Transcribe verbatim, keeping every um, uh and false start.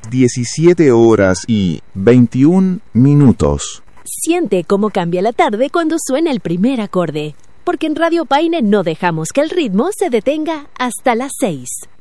diecisiete horas y veintiún minutos. Siente cómo cambia la tarde cuando suena el primer acorde, porque en Radio Paine no dejamos que el ritmo se detenga hasta las seis.